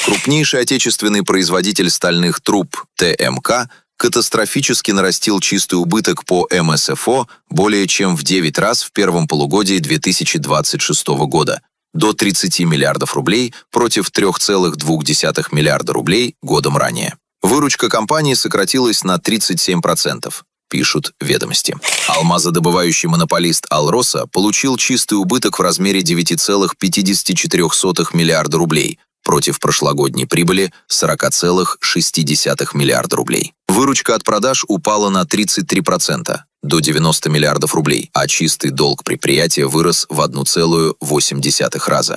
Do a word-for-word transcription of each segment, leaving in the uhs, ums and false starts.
Крупнейший отечественный производитель стальных труб Тэ Эм Ка катастрофически нарастил чистый убыток по Эм Эс Эф О более чем в девять раз в первом полугодии две тысячи двадцать шестого года, до тридцати миллиардов рублей против трёх целых двух десятых миллиарда рублей годом ранее. Выручка компании сократилась на тридцать семь процентов, пишут «Ведомости». Алмазодобывающий монополист «Алроса» получил чистый убыток в размере девяти целых пятидесяти четырёх сотых миллиарда рублей против прошлогодней прибыли сорока целых шести десятых миллиарда рублей. Выручка от продаж упала на тридцать три процента, до девяноста миллиардов рублей, а чистый долг предприятия вырос в одну целую восемь десятых раза.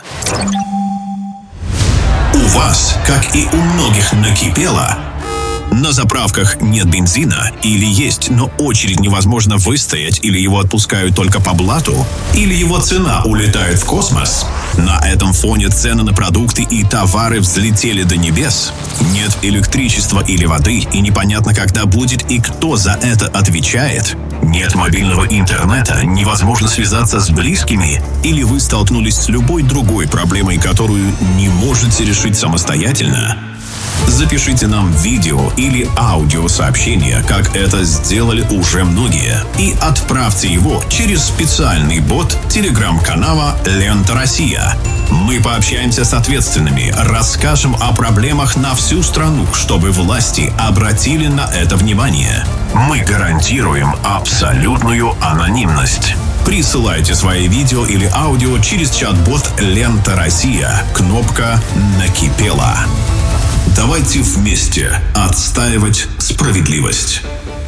У вас, как и у многих, накипело? На заправках нет бензина или есть, но очередь невозможно выстоять, или его отпускают только по блату, или его цена улетает в космос. На этом фоне цены на продукты и товары взлетели до небес. Нет электричества или воды, и непонятно, когда будет и кто за это отвечает. Нет мобильного интернета, невозможно связаться с близкими, или вы столкнулись с любой другой проблемой, которую не можете решить самостоятельно. Запишите нам видео или аудиосообщение, как это сделали уже многие, и отправьте его через специальный бот телеграм-канала «Лента Россия». Мы пообщаемся с ответственными, расскажем о проблемах на всю страну, чтобы власти обратили на это внимание. Мы гарантируем абсолютную анонимность. Присылайте свои видео или аудио через чат-бот «Лента Россия». Кнопка «Накипело». Давайте вместе отстаивать справедливость.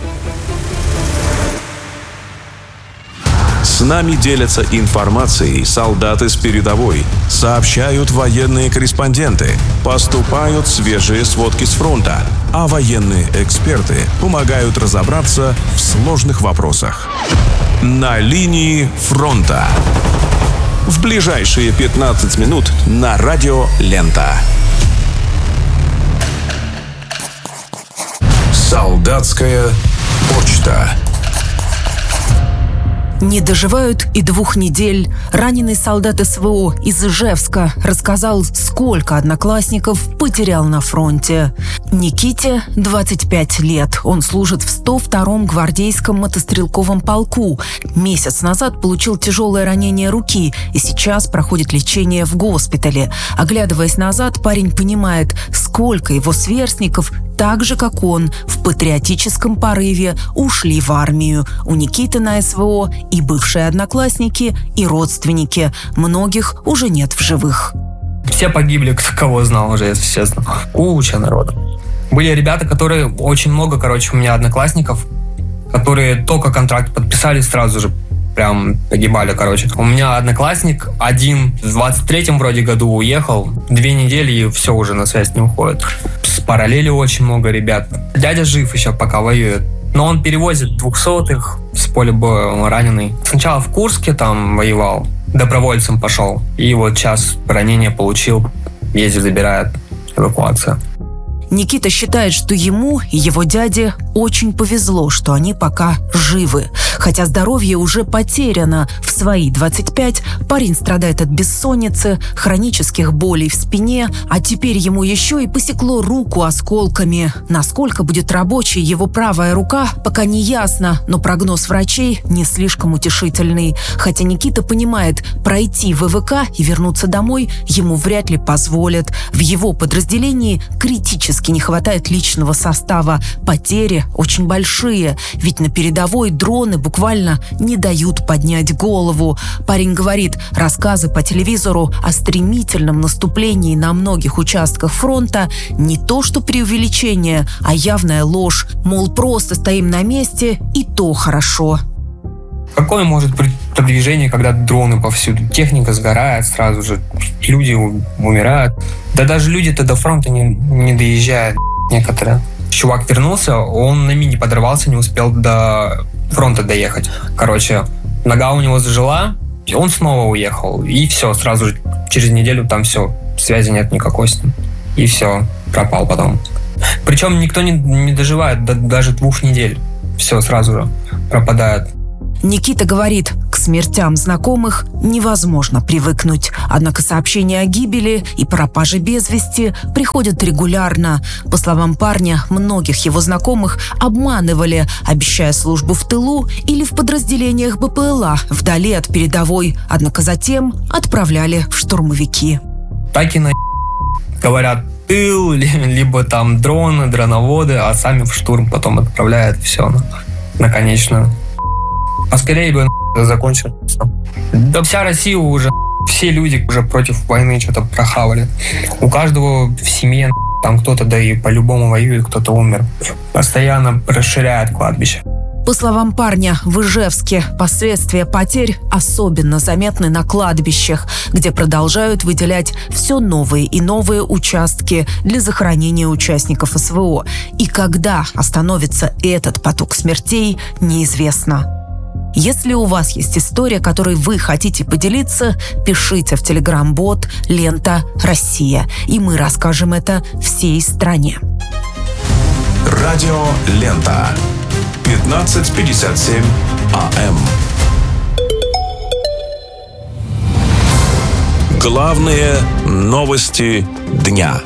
С нами делятся информацией солдаты с передовой, сообщают военные корреспонденты, поступают свежие сводки с фронта, а военные эксперты помогают разобраться в сложных вопросах. На линии фронта. В ближайшие пятнадцать минут на радио «Лента». Солдатская почта. Не доживают и двух недель. Раненый солдат эс вэ о из Ижевска рассказал, сколько одноклассников потерял на фронте. Никите двадцать пять лет. Он служит в сто втором гвардейском мотострелковом полку. Месяц назад получил тяжелое ранение руки и сейчас проходит лечение в госпитале. Оглядываясь назад, парень понимает, сколько его сверстников, так же, как он, в патриотическом порыве ушли в армию. У Никиты на эс вэ о и бывшие одноклассники, и родственники. Многих уже нет в живых. Все погибли, кто кого знал уже, если честно. Куча народа. Были ребята, которые... Очень много, короче, у меня одноклассников, которые только контракт подписали, сразу же прям погибали, короче. У меня одноклассник один в двадцать третьем вроде году уехал. Две недели, и все, уже на связь не уходит. С параллели очень много ребят. Дядя жив еще, пока воюет. Но он перевозит двухсотых с поля боя, он раненый. Сначала в Курске там воевал, добровольцем пошел. И вот сейчас ранение получил, ездит, забирает, эвакуация. Никита считает, что ему и его дяде очень повезло, что они пока живы. Хотя здоровье уже потеряно. В свои двадцать пять парень страдает от бессонницы, хронических болей в спине, а теперь ему еще и посекло руку осколками. Насколько будет рабочей его правая рука, пока не ясно, но прогноз врачей не слишком утешительный. Хотя Никита понимает, пройти вэ вэ ка и вернуться домой ему вряд ли позволят. В его подразделении критически не хватает личного состава. Потери очень большие, ведь на передовой дроны буквально не дают поднять голову. Парень говорит, рассказы по телевизору о стремительном наступлении на многих участках фронта не то что преувеличение, а явная ложь. Мол, просто стоим на месте, и то хорошо. Какое может быть продвижение, когда дроны повсюду? Техника сгорает сразу же, люди умирают. Да даже люди-то до фронта не, не доезжают, некоторые. Чувак вернулся, он на мине подорвался, не успел до фронта доехать. Короче, нога у него зажила, он снова уехал. И все, сразу же через неделю там все, связи нет никакой с ним. И все, пропал потом. Причем никто не, не доживает до, даже двух недель. Все, сразу же пропадает. Никита говорит, к смертям знакомых невозможно привыкнуть. Однако сообщения о гибели и пропаже без вести приходят регулярно. По словам парня, многих его знакомых обманывали, обещая службу в тылу или в подразделениях БПЛА вдали от передовой, однако затем отправляли в штурмовики. Так и на говорят тыл, либо там дроны, дроноводы, а сами в штурм потом отправляют все на, на конечную. А скорее бы закончил. Да вся Россия уже, все люди уже против войны что-то прохавали. У каждого в семье там кто-то, да и по-любому воюет, кто-то умер. Постоянно расширяют кладбище. По словам парня, в Ижевске последствия потерь особенно заметны на кладбищах, где продолжают выделять все новые и новые участки для захоронения участников СВО. И когда остановится этот поток смертей, неизвестно. Если у вас есть история, которой вы хотите поделиться, пишите в телеграм-бот «Лента Россия», и мы расскажем это всей стране. Радио «Лента». пятнадцать пятьдесят семь АМ. Главные новости дня.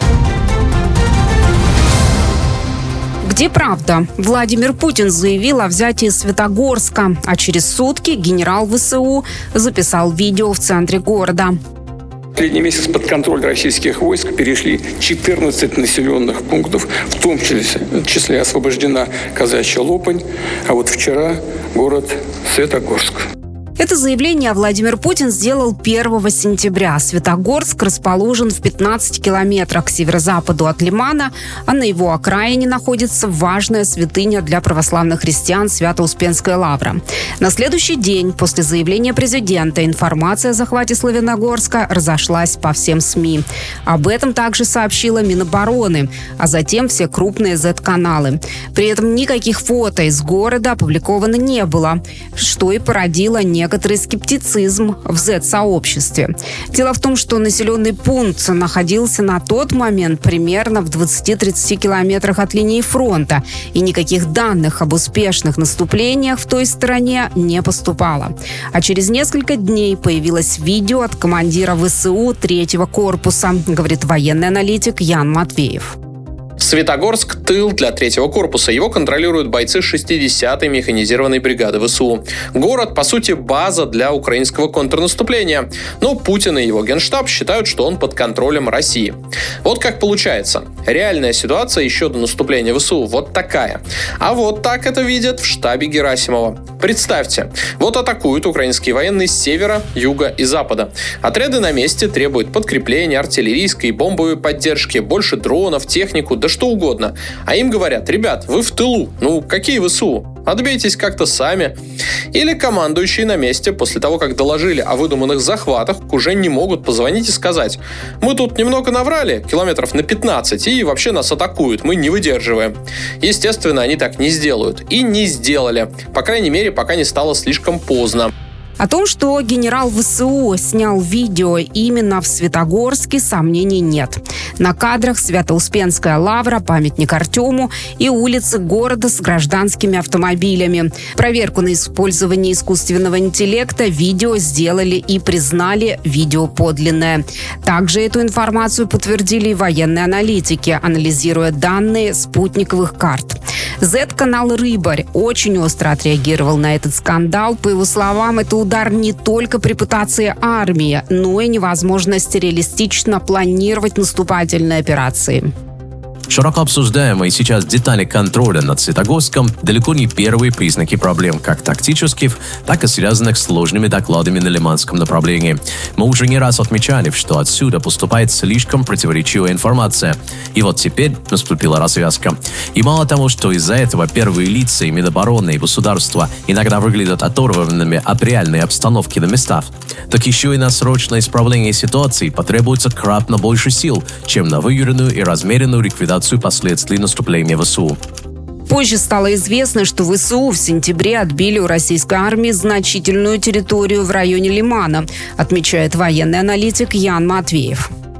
Где правда? Владимир Путин заявил о взятии Светогорска, а через сутки генерал ВСУ записал видео в центре города. Последний месяц под контроль российских войск перешли четырнадцать населенных пунктов, в том числе, в числе освобождена Казачья Лопань, а вот вчера город Светогорск. Это заявление Владимир Путин сделал первого сентября. Светогорск расположен в пятнадцати километрах к северо-западу от Лимана, а на его окраине находится важная святыня для православных христиан Свято-Успенская лавра. На следующий день после заявления президента информация о захвате Славяногорска разошлась по всем СМИ. Об этом также сообщила Минобороны, а затем все крупные зет-каналы. При этом никаких фото из города опубликовано не было, что и породило некоторые Некоторый скептицизм в зет-сообществе. Дело в том, что населенный пункт находился на тот момент примерно в двадцати-тридцати километрах от линии фронта, и никаких данных об успешных наступлениях в той стороне не поступало. А через несколько дней появилось видео от командира ВСУ третьего корпуса, говорит военный аналитик Ян Матвеев. Светогорск – тыл для третьего корпуса. Его контролируют бойцы шестидесятой механизированной бригады ВСУ. Город, по сути, база для украинского контрнаступления. Но Путин и его генштаб считают, что он под контролем России. Вот как получается. Реальная ситуация еще до наступления ВСУ вот такая. А вот так это видят в штабе Герасимова. Представьте, вот атакуют украинские военные с севера, юга и запада. Отряды на месте требуют подкрепления, артиллерийской и бомбовой поддержки, больше дронов, технику, да что угодно. А им говорят: ребят, вы в тылу, ну какие ВСУ? Отбейтесь как-то сами. Или командующие на месте после того, как доложили о выдуманных захватах, уже не могут позвонить и сказать: мы тут немного наврали, километров на пятнадцать, и вообще нас атакуют, мы не выдерживаем. Естественно, они так не сделают. И не сделали. По крайней мере, пока не стало слишком поздно. О том, что генерал ВСУ снял видео именно в Светогорске, сомнений нет. На кадрах Свято-Успенская лавра, памятник Артему и улицы города с гражданскими автомобилями. Проверку на использование искусственного интеллекта видео сделали и признали видео подлинное. Также эту информацию подтвердили и военные аналитики, анализируя данные спутниковых карт. зет-канал «Рыбарь» очень остро отреагировал на этот скандал. По его словам, это удар не только по репутации армии, но и невозможность реалистично планировать наступательные операции. Широко обсуждаемые сейчас детали контроля над Светогорском далеко не первые признаки проблем, как тактических, так и связанных с сложными докладами на Лиманском направлении. Мы уже не раз отмечали, что отсюда поступает слишком противоречивая информация. И вот теперь наступила развязка. И мало того, что из-за этого первые лица и Минобороны, и государства иногда выглядят оторванными от реальной обстановки на местах, так еще и на срочное исправление ситуации потребуется кратно больше сил, чем на выверенную и размеренную ликвидацию последствий наступления ВСУ. Позже стало известно, что ВСУ в сентябре отбили у российской армии значительную территорию в районе Лимана, отмечает военный аналитик Ян Матвеев.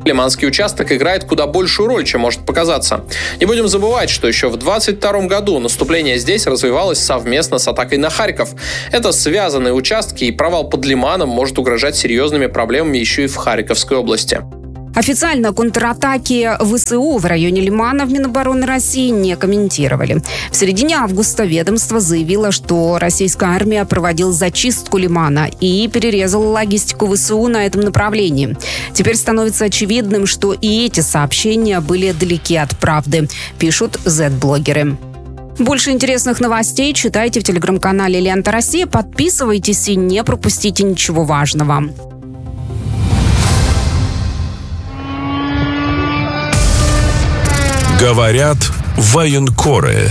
Лиманский участок играет куда большую роль, чем может показаться. Не будем забывать, что еще в двадцать втором году наступление здесь развивалось совместно с атакой на Харьков. Это связанные участки, и провал под Лиманом может угрожать серьезными проблемами еще и в Харьковской области. Официально контратаки ВСУ в районе Лимана в Минобороны России не комментировали. В середине августа ведомство заявило, что российская армия проводила зачистку Лимана и перерезала логистику ВСУ на этом направлении. Теперь становится очевидным, что и эти сообщения были далеки от правды, пишут зет-блогеры. Больше интересных новостей читайте в телеграм-канале «Лента Россия». Подписывайтесь и не пропустите ничего важного. Говорят военкоры.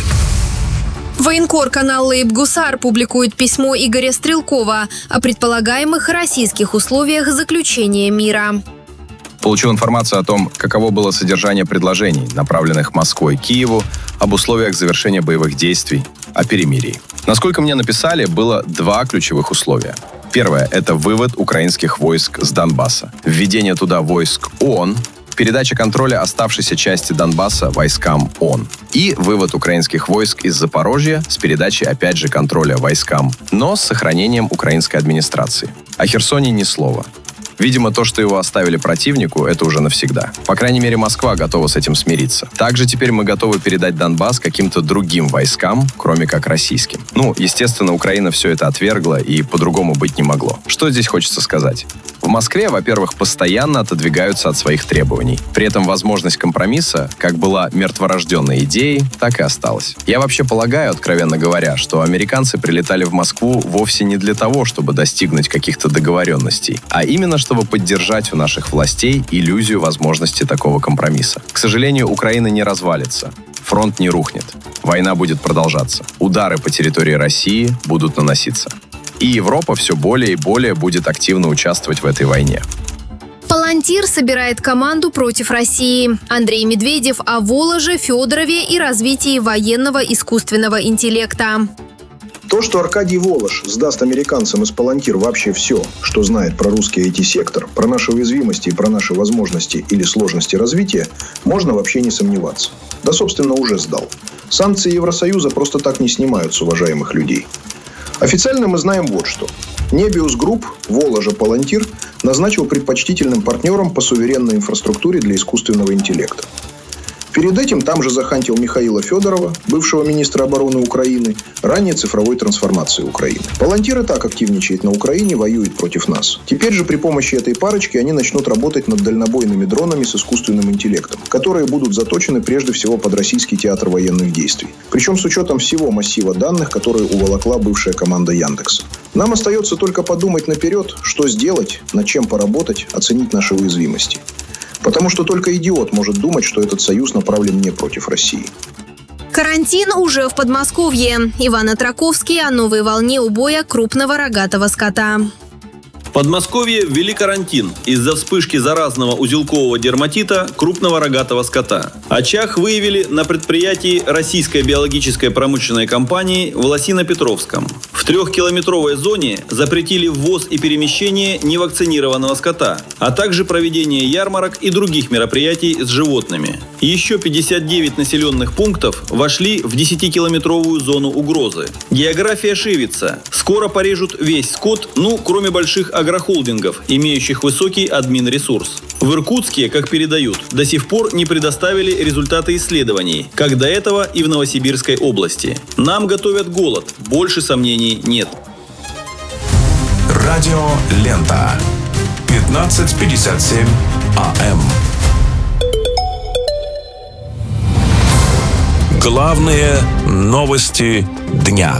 Военкор канал «Лейб-Гусар» публикует письмо Игоря Стрелкова о предполагаемых российских условиях заключения мира. Получил информацию о том, каково было содержание предложений, направленных Москвой Киеву, об условиях завершения боевых действий, о перемирии. Насколько мне написали, было два ключевых условия. Первое – это вывод украинских войск с Донбасса, введение туда войск ООН, передача контроля оставшейся части Донбасса войскам ООН и вывод украинских войск из Запорожья с передачей, опять же, контроля войскам, но с сохранением украинской администрации. О Херсоне ни слова. Видимо, то, что его оставили противнику, это уже навсегда. По крайней мере, Москва готова с этим смириться. Также теперь мы готовы передать Донбасс каким-то другим войскам, кроме как российским. Ну, естественно, Украина все это отвергла, и по-другому быть не могло. Что здесь хочется сказать? В Москве, во-первых, постоянно отодвигаются от своих требований. При этом возможность компромисса, как была мертворожденной идеей, так и осталась. Я вообще полагаю, откровенно говоря, что американцы прилетали в Москву вовсе не для того, чтобы достигнуть каких-то договоренностей, а именно чтобы поддержать у наших властей иллюзию возможности такого компромисса. К сожалению, Украина не развалится. Фронт не рухнет. Война будет продолжаться. Удары по территории России будут наноситься. И Европа все более и более будет активно участвовать в этой войне. Палантир собирает команду против России. Андрей Медведев о Воложе, Федорове и развитии военного искусственного интеллекта. То, что Аркадий Волож сдаст американцам из Палантир вообще все, что знает про русский ай ти-сектор, про наши уязвимости и про наши возможности или сложности развития, можно вообще не сомневаться. Да, собственно, уже сдал. Санкции Евросоюза просто так не снимают с уважаемых людей. Официально мы знаем вот что. Nebius Group, Воложа Палантир, назначил предпочтительным партнером по суверенной инфраструктуре для искусственного интеллекта. Перед этим там же захантил Михаила Федорова, бывшего министра обороны Украины, ранее цифровой трансформации Украины. Палантир и так активничает на Украине, воюет против нас. Теперь же при помощи этой парочки они начнут работать над дальнобойными дронами с искусственным интеллектом, которые будут заточены прежде всего под российский театр военных действий. Причем с учетом всего массива данных, которые уволокла бывшая команда Яндекса. Нам остается только подумать наперед, что сделать, над чем поработать, оценить наши уязвимости. Потому что только идиот может думать, что этот союз направлен не против России. Карантин уже в Подмосковье. Иван Отраковский о новой волне убоя крупного рогатого скота. В Подмосковье ввели карантин из-за вспышки заразного узелкового дерматита крупного рогатого скота. Очаг выявили на предприятии российской биологической промышленной компании в Лосино-Петровском. В трехкилометровой зоне запретили ввоз и перемещение невакцинированного скота, а также проведение ярмарок и других мероприятий с животными. Еще пятьдесят девять населенных пунктов вошли в десятикилометровую зону угрозы. География ширится. Скоро порежут весь скот, ну, кроме больших агрохолдингов, имеющих высокий админ-ресурс. В Иркутске, как передают, до сих пор не предоставили результаты исследований, как до этого и в Новосибирской области. Нам готовят голод, больше сомнений нет. Радио Лента. пятнадцать пятьдесят семь АМ. Главные новости дня.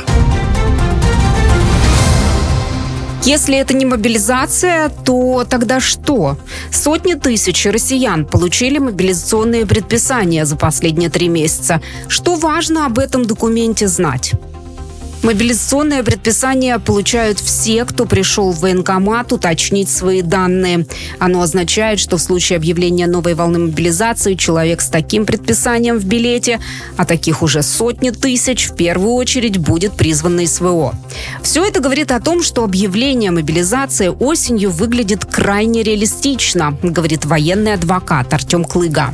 Если это не мобилизация, то тогда что? Сотни тысяч россиян получили мобилизационные предписания за последние три месяца. Что важно об этом документе знать? Мобилизационное предписание получают все, кто пришел в военкомат уточнить свои данные. Оно означает, что в случае объявления новой волны мобилизации человек с таким предписанием в билете, а таких уже сотни тысяч, в первую очередь будет призван на СВО. Все это говорит о том, что объявление мобилизации осенью выглядит крайне реалистично, говорит военный адвокат Артем Клыга.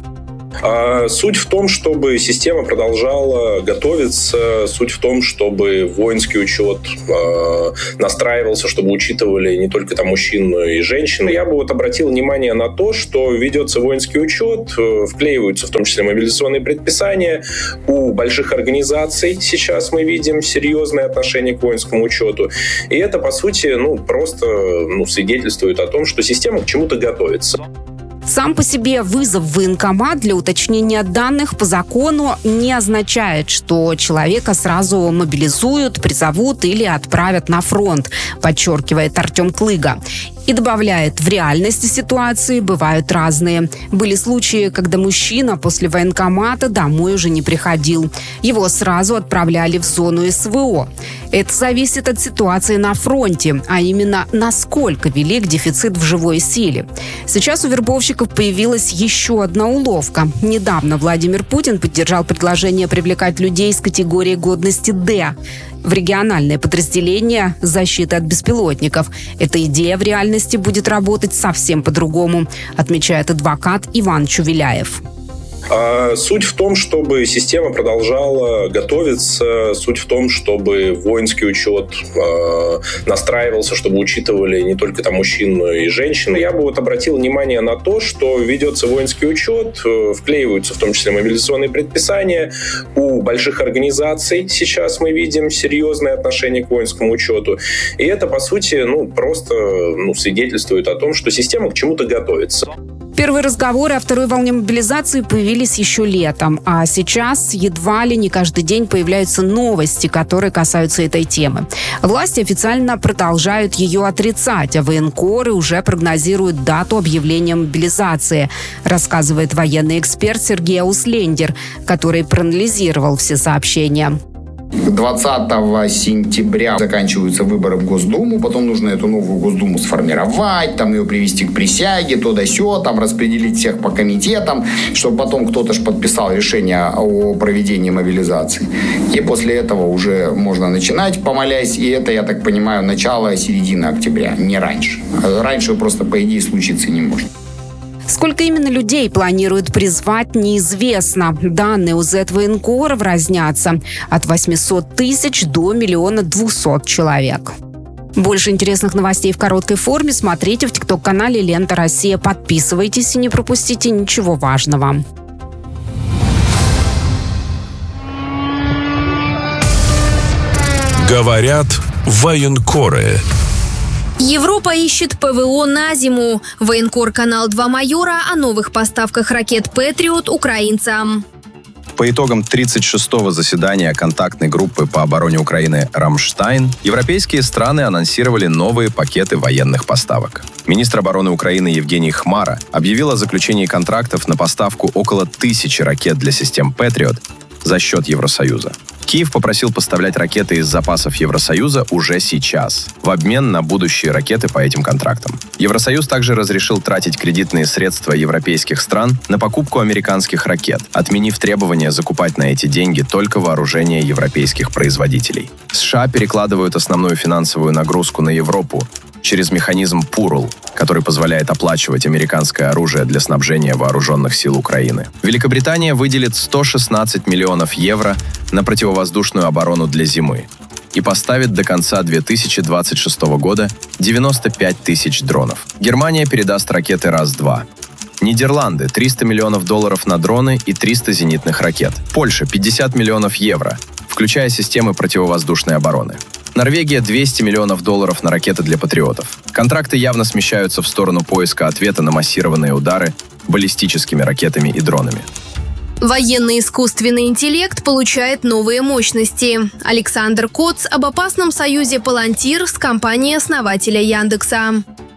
А суть в том, чтобы система продолжала готовиться, суть в том, чтобы воинский учет э, настраивался, чтобы учитывали не только там мужчин, но и женщин. Я бы вот обратил внимание на то, что ведется воинский учет, э, вклеиваются в том числе мобилизационные предписания. У больших организаций сейчас мы видим серьезное отношение к воинскому учету. И это, по сути, ну, просто ну, свидетельствует о том, что система к чему-то готовится. Сам по себе вызов в военкомат для уточнения данных по закону не означает, что человека сразу мобилизуют, призовут или отправят на фронт, подчеркивает Артем Клыга. И добавляет, в реальности ситуации бывают разные. Были случаи, когда мужчина после военкомата домой уже не приходил. Его сразу отправляли в зону СВО. Это зависит от ситуации на фронте, а именно насколько велик дефицит в живой силе. Сейчас у вербовщиков появилась еще одна уловка. Недавно Владимир Путин поддержал предложение привлекать людей с категории годности «Д» в региональное подразделение защиты от беспилотников. Эта идея в реальности будет работать совсем по-другому, отмечает адвокат Иван Чувеляев. А суть в том, чтобы система продолжала готовиться, суть в том, чтобы воинский учет э, настраивался, чтобы учитывали не только там мужчин, но и женщин. Я бы вот обратил внимание на то, что ведется воинский учет, э, вклеиваются в том числе мобилизационные предписания. У больших организаций сейчас мы видим серьезное отношение к воинскому учету. И это, по сути, ну, просто ну, свидетельствует о том, что система к чему-то готовится. Первые разговоры о второй волне мобилизации появились еще летом, а сейчас едва ли не каждый день появляются новости, которые касаются этой темы. Власти официально продолжают ее отрицать, а военкоры уже прогнозируют дату объявления мобилизации, рассказывает военный эксперт Сергей Ауслендер, который проанализировал все сообщения. двадцатого сентября заканчиваются выборы в Госдуму, потом нужно эту новую Госдуму сформировать, там ее привести к присяге, то да сё, там распределить всех по комитетам, чтобы потом кто-то ж подписал решение о проведении мобилизации. И после этого уже можно начинать, помолясь, и это, я так понимаю, начало-середина октября, не раньше. Раньше просто, по идее, случиться не может. Сколько именно людей планируют призвать, неизвестно. Данные у зэт-военкоров разнятся от восьмисот тысяч до миллиона двухсот человек. Больше интересных новостей в короткой форме смотрите в тикток-канале «Лента Россия». Подписывайтесь и не пропустите ничего важного. Говорят военкоры. Европа ищет ПВО на зиму. Военкор «Канал два майора» о новых поставках ракет «Патриот» украинцам. По итогам тридцать шестого заседания контактной группы по обороне Украины «Рамштайн» европейские страны анонсировали новые пакеты военных поставок. Министр обороны Украины Евгений Хмара объявил о заключении контрактов на поставку около тысячи ракет для систем «Патриот» за счет Евросоюза. Киев попросил поставлять ракеты из запасов Евросоюза уже сейчас, в обмен на будущие ракеты по этим контрактам. Евросоюз также разрешил тратить кредитные средства европейских стран на покупку американских ракет, отменив требование закупать на эти деньги только вооружение европейских производителей. США перекладывают основную финансовую нагрузку на Европу через механизм пурл, который позволяет оплачивать американское оружие для снабжения вооруженных сил Украины. Великобритания выделит сто шестнадцать миллионов евро на противовоздушную оборону для зимы и поставит до конца две тысячи двадцать шестого года девяносто пять тысяч дронов. Германия передаст ракеты раз-два. Нидерланды – триста миллионов долларов на дроны и триста зенитных ракет. Польша – пятьдесят миллионов евро, включая системы противовоздушной обороны. Норвегия – двести миллионов долларов на ракеты для патриотов. Контракты явно смещаются в сторону поиска ответа на массированные удары баллистическими ракетами и дронами. Военный искусственный интеллект получает новые мощности. Александр Коц об опасном союзе «Палантир» с компанией основателя Яндекса.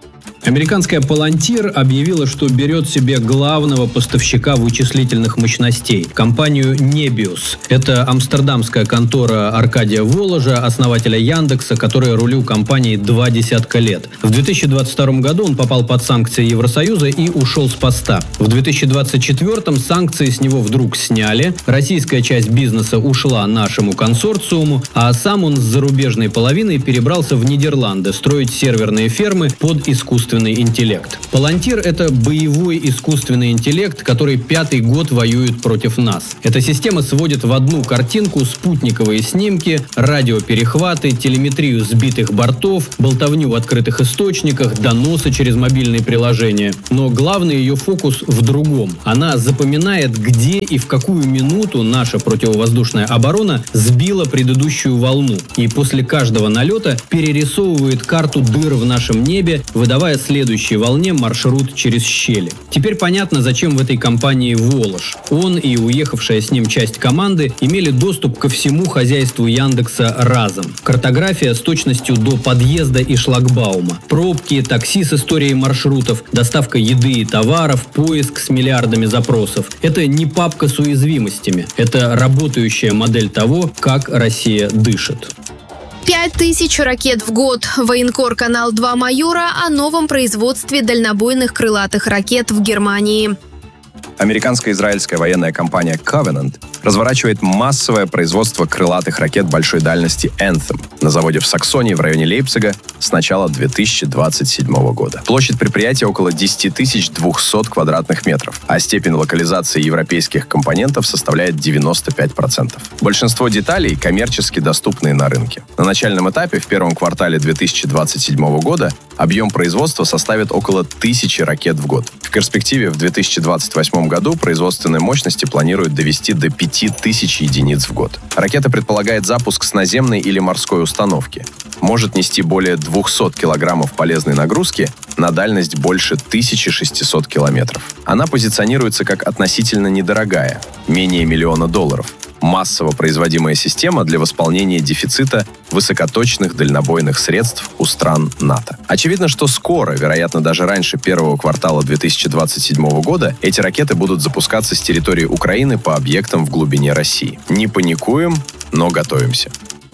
Американская Palantir объявила, что берет себе главного поставщика вычислительных мощностей – компанию Nebius. Это амстердамская контора Аркадия Воложа, основателя Яндекса, которая рулю компанией два десятка лет. В две тысячи двадцать втором году он попал под санкции Евросоюза и ушел с поста. В две тысячи двадцать четвёртом санкции с него вдруг сняли, российская часть бизнеса ушла нашему консорциуму, а сам он с зарубежной половиной перебрался в Нидерланды строить серверные фермы под искусственный интеллект. Palantir — это боевой искусственный интеллект, который пятый год воюет против нас. Эта система сводит в одну картинку спутниковые снимки, радиоперехваты, телеметрию сбитых бортов, болтовню в открытых источниках, доносы через мобильные приложения. Но главный ее фокус в другом. Она запоминает, где и в какую минуту наша противовоздушная оборона сбила предыдущую волну. И после каждого налета перерисовывает карту дыр в нашем небе, выдавая следующей волне маршрут через щели. Теперь понятно, зачем в этой компании Волож. Он и уехавшая с ним часть команды имели доступ ко всему хозяйству Яндекса разом. Картография с точностью до подъезда и шлагбаума. Пробки, такси с историей маршрутов, доставка еды и товаров, поиск с миллиардами запросов. Это не папка с уязвимостями. Это работающая модель того, как Россия дышит. Пять тысяч ракет в год. Военкор Канал два Майора о новом производстве дальнобойных крылатых ракет в Германии. Американско-израильская военная компания Covenant разворачивает массовое производство крылатых ракет большой дальности Anthem на заводе в Саксонии в районе Лейпцига с начала две тысячи двадцать седьмого года. Площадь предприятия около десять тысяч двести квадратных метров, а степень локализации европейских компонентов составляет девяносто пять процентов. Большинство деталей коммерчески доступны на рынке. На начальном этапе в первом квартале две тысячи двадцать седьмого года объем производства составит около тысячи ракет в год. В перспективе в две тысячи двадцать восьмом году производственные мощности планируют довести до пяти тысяч единиц в год. Ракета предполагает запуск с наземной или морской установки. Может нести более двухсот килограммов полезной нагрузки на дальность больше тысячи шестисот километров. Она позиционируется как относительно недорогая, менее миллиона долларов. Массово производимая система для восполнения дефицита высокоточных дальнобойных средств у стран НАТО. Очевидно, что скоро, вероятно, даже раньше первого квартала две тысячи двадцать седьмого года, эти ракеты будут запускаться с территории Украины по объектам в глубине России. Не паникуем, но готовимся.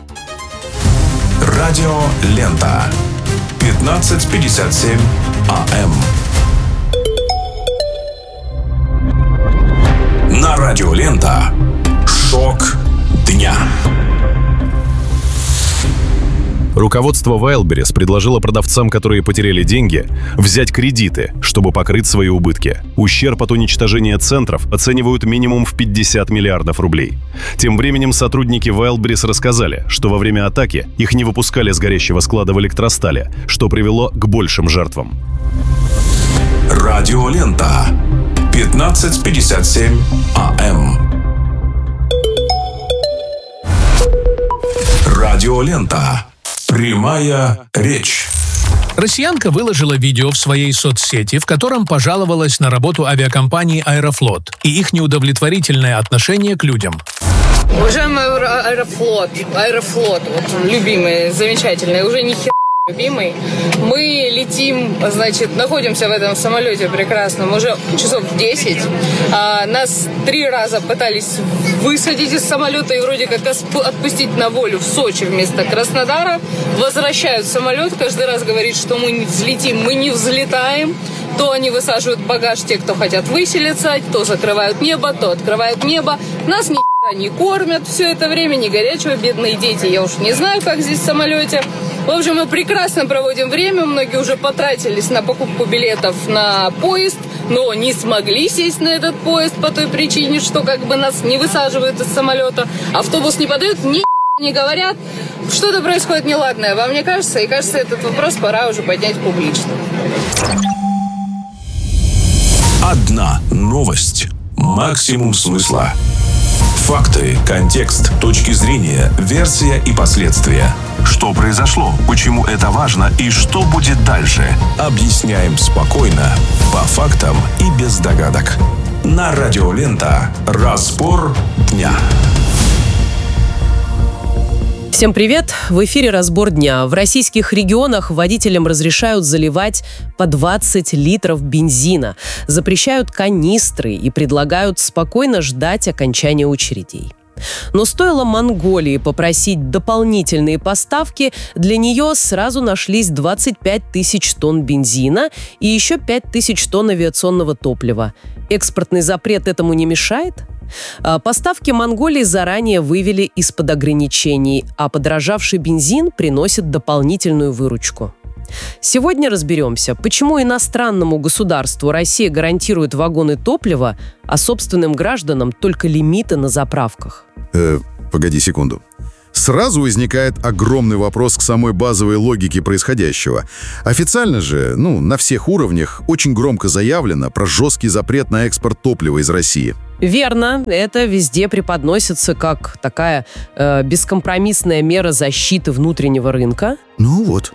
Радио Лента. пятнадцать пятьдесят семь АМ. На Радио Лента. Шок дня. Руководство Wildberries предложило продавцам, которые потеряли деньги, взять кредиты, чтобы покрыть свои убытки. Ущерб от уничтожения центров оценивают минимум в пятьдесят миллиардов рублей. Тем временем сотрудники Wildberries рассказали, что во время атаки их не выпускали с горящего склада в электростале, что привело к большим жертвам. Радио Лента. пятнадцать пятьдесят семь АМ. Радио Лента. Прямая речь. Россиянка выложила видео в своей соцсети, в котором пожаловалась на работу авиакомпании «Аэрофлот» и их неудовлетворительное отношение к людям. Уважаемый Аэрофлот, Аэрофлот, вот, любимый, замечательный, уже ни хера любимый. Мы летим, значит, находимся в этом самолете прекрасном уже часов десять. А, нас три раза пытались высадить из самолета и вроде как отпустить на волю в Сочи вместо Краснодара. Возвращают самолет, каждый раз говорит, что мы не взлетим, мы не взлетаем. То они высаживают багаж те, кто хотят выселиться, то закрывают небо, то открывают небо. Нас ни хера не кормят все это время, ни горячего, бедные дети. Я уж не знаю, как здесь в самолете. В общем, мы прекрасно проводим время. Многие уже потратились на покупку билетов на поезд, но не смогли сесть на этот поезд по той причине, что как бы нас не высаживают из самолета. Автобус не подают, ни не говорят. Что-то происходит неладное, вам не кажется? И кажется, этот вопрос пора уже поднять публично. Одна новость. Максимум смысла. Факты, контекст, точки зрения, версия и последствия. Что произошло, почему это важно и что будет дальше. Объясняем спокойно, по фактам и без догадок. На Радио Лента. Разбор дня. Всем привет! В эфире «Разбор дня». В российских регионах водителям разрешают заливать по двадцать литров бензина, запрещают канистры и предлагают спокойно ждать окончания очередей. Но стоило Монголии попросить дополнительные поставки, для нее сразу нашлись двадцать пять тысяч тонн бензина и еще пять тысяч тонн авиационного топлива. Экспортный запрет этому не мешает? Поставки Монголии заранее вывели из-под ограничений, а подорожавший бензин приносит дополнительную выручку. Сегодня разберемся, почему иностранному государству Россия гарантирует вагоны топлива, а собственным гражданам только лимиты на заправках. Э, погоди секунду. Сразу возникает огромный вопрос к самой базовой логике происходящего. Официально же, ну, на всех уровнях, очень громко заявлено про жесткий запрет на экспорт топлива из России. Верно, это везде преподносится как такая э, бескомпромиссная мера защиты внутреннего рынка. Ну вот.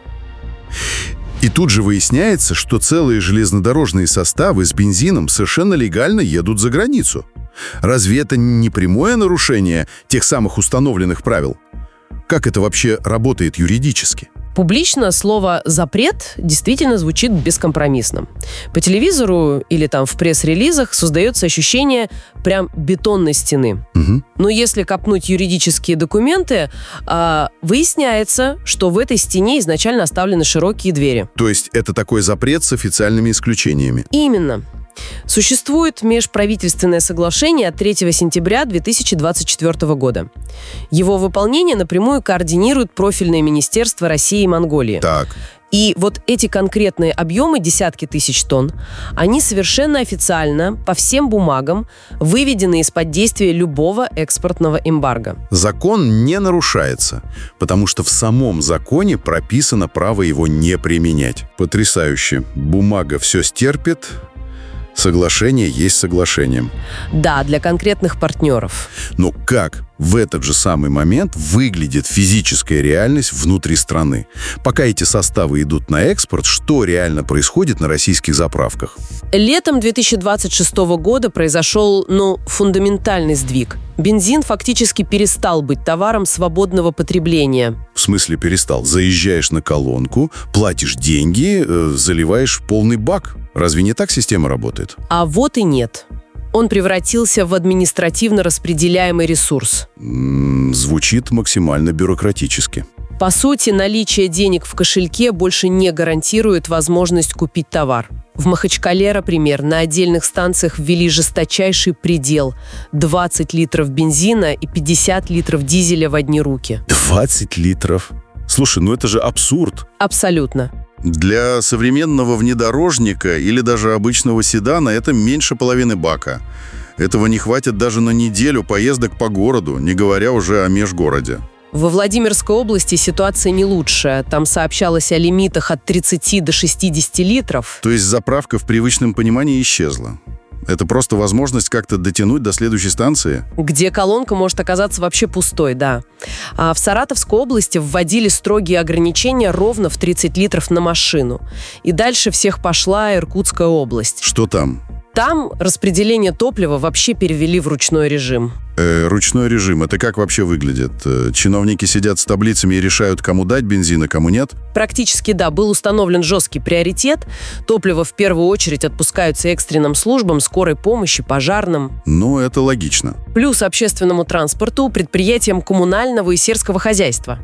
И тут же выясняется, что целые железнодорожные составы с бензином совершенно легально едут за границу. Разве это не прямое нарушение тех самых установленных правил? Как это вообще работает юридически? Публично слово «запрет» действительно звучит бескомпромиссно. По телевизору или там в пресс-релизах создается ощущение прям бетонной стены. Угу. Но если копнуть юридические документы, э, выясняется, что в этой стене изначально оставлены широкие двери. То есть это такой запрет с официальными исключениями? Именно. Существует межправительственное соглашение от третьего сентября две тысячи двадцать четвёртого года. Его выполнение напрямую координирует профильные министерства России и Монголии. Так. И вот эти конкретные объемы, десятки тысяч тонн, они совершенно официально, по всем бумагам, выведены из-под действия любого экспортного эмбарго. Закон не нарушается, потому что в самом законе прописано право его не применять. Потрясающе. Бумага все стерпит. Соглашение есть соглашение. Да, для конкретных партнеров. Но как в этот же самый момент выглядит физическая реальность внутри страны? Пока эти составы идут на экспорт, что реально происходит на российских заправках? Летом две тысячи двадцать шестого года произошел, ну, фундаментальный сдвиг. Бензин фактически перестал быть товаром свободного потребления. В смысле перестал? Заезжаешь на колонку, платишь деньги, э, заливаешь полный бак. Разве не так система работает? А вот и нет. Он превратился в административно распределяемый ресурс. М-м, звучит максимально бюрократически. По сути, наличие денег в кошельке больше не гарантирует возможность купить товар. В Махачкале, например, на отдельных станциях ввели жесточайший предел – двадцать литров бензина и пятьдесят литров дизеля в одни руки. двадцать литров? Слушай, ну это же абсурд. Абсолютно. Для современного внедорожника или даже обычного седана это меньше половины бака. Этого не хватит даже на неделю поездок по городу, не говоря уже о межгороде. Во Владимирской области ситуация не лучшая. Там сообщалось о лимитах от тридцати до шестидесяти литров. То есть заправка в привычном понимании исчезла? Это просто возможность как-то дотянуть до следующей станции? Где колонка может оказаться вообще пустой, да. А в Саратовской области вводили строгие ограничения ровно в тридцать литров на машину. И дальше всех пошла Иркутская область. Что там? Там распределение топлива вообще перевели в ручной режим. Э, ручной режим. Это как вообще выглядит? Э, чиновники сидят с таблицами и решают, кому дать бензин, а кому нет? Практически да. Был установлен жесткий приоритет. Топливо в первую очередь отпускаются экстренным службам, скорой помощи, пожарным. Ну, это логично. Плюс общественному транспорту, предприятиям коммунального и сельского хозяйства.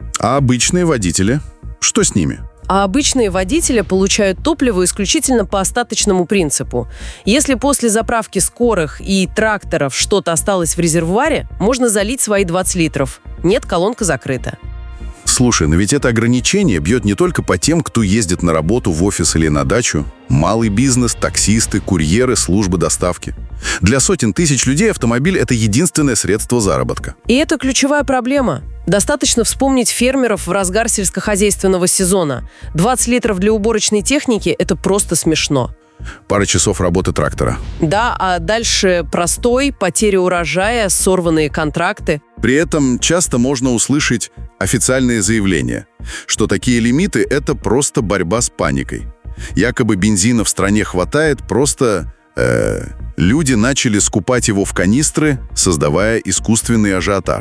А обычные водители? Что с ними? А обычные водители получают топливо исключительно по остаточному принципу. Если после заправки скорых и тракторов что-то осталось в резервуаре, можно залить свои двадцать литров. Нет, колонка закрыта. Слушай, но ведь это ограничение бьет не только по тем, кто ездит на работу, в офис или на дачу. Малый бизнес, таксисты, курьеры, службы доставки. Для сотен тысяч людей автомобиль – это единственное средство заработка. И это ключевая проблема. Достаточно вспомнить фермеров в разгар сельскохозяйственного сезона. двадцать литров для уборочной техники – это просто смешно. Пара часов работы трактора. Да, а дальше простой, потеря урожая, сорванные контракты. При этом часто можно услышать официальные заявления, что такие лимиты – это просто борьба с паникой. Якобы бензина в стране хватает, просто э, люди начали скупать его в канистры, создавая искусственный ажиотаж.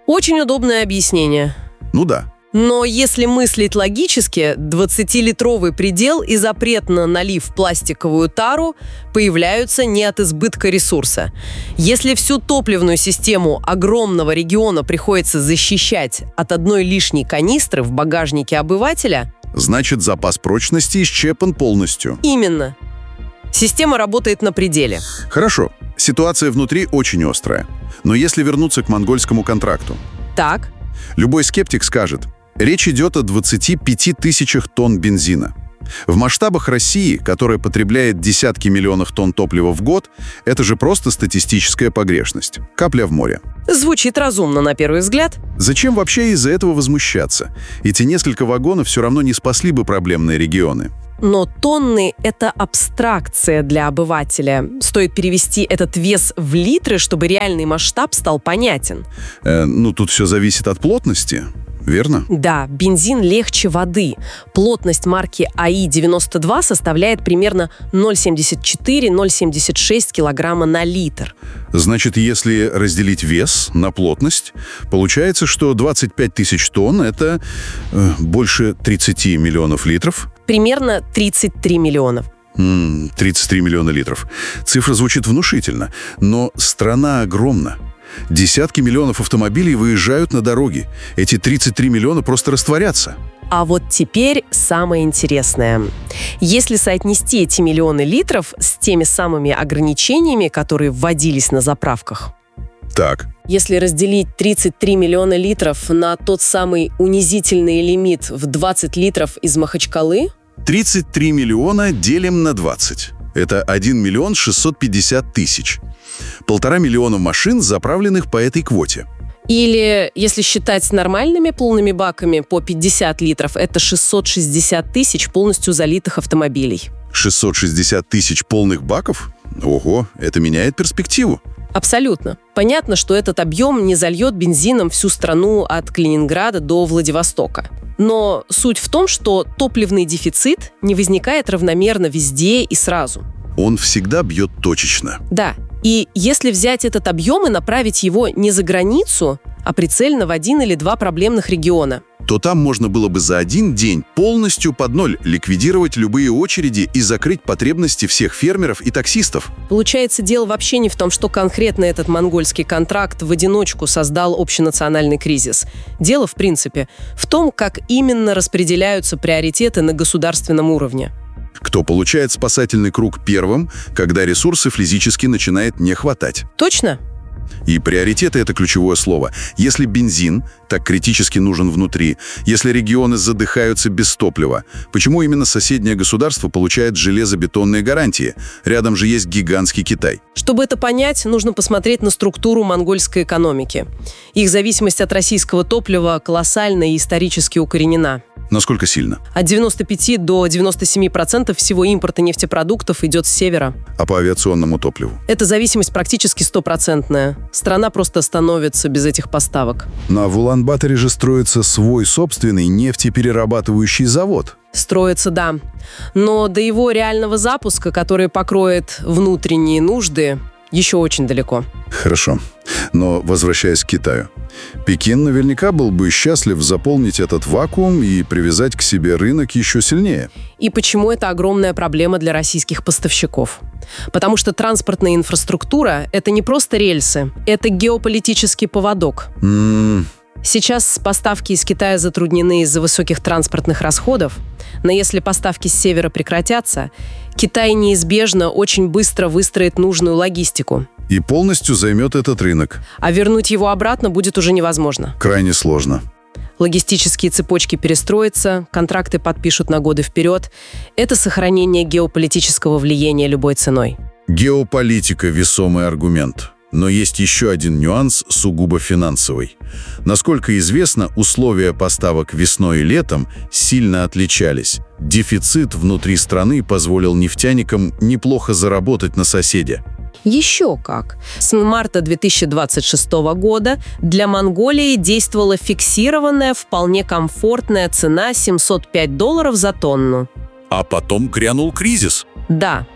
Очень удобное объяснение. Ну да. Но если мыслить логически, двадцатилитровый предел и запрет на налив в пластиковую тару появляются не от избытка ресурса. Если всю топливную систему огромного региона приходится защищать от одной лишней канистры в багажнике обывателя... Значит, запас прочности исчерпан полностью. Именно. Система работает на пределе. Хорошо. Ситуация внутри очень острая. Но если вернуться к монгольскому контракту... Так. Любой скептик скажет... Речь идет о двадцати пяти тысячах тонн бензина. В масштабах России, которая потребляет десятки миллионов тонн топлива в год, это же просто статистическая погрешность. Капля в море. Звучит разумно на первый взгляд. Зачем вообще из-за этого возмущаться? Эти несколько вагонов все равно не спасли бы проблемные регионы. Но тонны – это абстракция для обывателя. Стоит перевести этот вес в литры, чтобы реальный масштаб стал понятен. Э, ну, тут все зависит от плотности. Верно? Да, бензин легче воды. Плотность марки А И девяносто два составляет примерно ноль целых семьдесят четыре - ноль целых семьдесят шесть килограмма на литр. Значит, если разделить вес на плотность, получается, что двадцать пять тысяч тонн – это э, больше тридцати миллионов литров. Примерно тридцать три миллиона. М-м, тридцать три миллиона литров. Цифра звучит внушительно, но страна огромна. Десятки миллионов автомобилей выезжают на дороги. Эти тридцать три миллиона просто растворятся. А вот теперь самое интересное. Если соотнести эти миллионы литров с теми самыми ограничениями, которые вводились на заправках. Так. Если разделить тридцать три миллиона литров на тот самый унизительный лимит в двадцать литров из Махачкалы... тридцать три миллиона делим на двадцать. Это один миллион шестьсот пятьдесят тысяч. Полтора миллиона машин, заправленных по этой квоте. Или, если считать нормальными полными баками по пятьдесят литров, это шестьсот шестьдесят тысяч полностью залитых автомобилей. шестьсот шестьдесят тысяч полных баков? Ого, это меняет перспективу. Абсолютно. Понятно, что этот объем не зальет бензином всю страну от Калининграда до Владивостока. Но суть в том, что топливный дефицит не возникает равномерно везде и сразу. Он всегда бьет точечно. Да. И если взять этот объем и направить его не за границу, а прицельно в один или два проблемных региона, то там можно было бы за один день полностью под ноль ликвидировать любые очереди и закрыть потребности всех фермеров и таксистов. Получается, дело вообще не в том, что конкретно этот монгольский контракт в одиночку создал общенациональный кризис. Дело, в принципе, в том, как именно распределяются приоритеты на государственном уровне. Кто получает спасательный круг первым, когда ресурсов физически начинает не хватать. Точно. И приоритеты – это ключевое слово. Если бензин так критически нужен внутри, если регионы задыхаются без топлива, почему именно соседнее государство получает железобетонные гарантии? Рядом же есть гигантский Китай. Чтобы это понять, нужно посмотреть на структуру монгольской экономики. Их зависимость от российского топлива колоссальна и исторически укоренена. Насколько сильно? От девяноста пяти до девяноста семи процентов всего импорта нефтепродуктов идет с севера. А по авиационному топливу? Эта зависимость практически стопроцентная. Страна просто становится без этих поставок. На Улан-Баторе же строится свой собственный нефтеперерабатывающий завод. Строится, да. Но до его реального запуска, который покроет внутренние нужды, еще очень далеко. Хорошо. Но возвращаясь к Китаю. Пекин наверняка был бы счастлив заполнить этот вакуум и привязать к себе рынок еще сильнее. И почему это огромная проблема для российских поставщиков? Потому что транспортная инфраструктура – это не просто рельсы, это геополитический поводок. Mm. Сейчас поставки из Китая затруднены из-за высоких транспортных расходов, но если поставки с севера прекратятся, Китай неизбежно очень быстро выстроит нужную логистику. И полностью займет этот рынок. А вернуть его обратно будет уже невозможно. Крайне сложно. Логистические цепочки перестроятся, контракты подпишут на годы вперед. Это сохранение геополитического влияния любой ценой. Геополитика – весомый аргумент. Но есть еще один нюанс, сугубо финансовый. Насколько известно, условия поставок весной и летом сильно отличались. Дефицит внутри страны позволил нефтяникам неплохо заработать на соседе. Еще как. С марта две тысячи двадцать шестого года для Монголии действовала фиксированная, вполне комфортная цена семьсот пять долларов за тонну. А потом грянул кризис. Да.